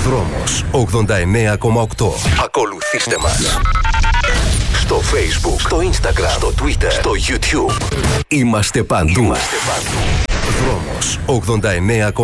Δρόμος 89,8. Ακολουθήστε μας στο Facebook, στο Instagram, στο Twitter, στο YouTube. Είμαστε παντού. Δρόμος 89,8.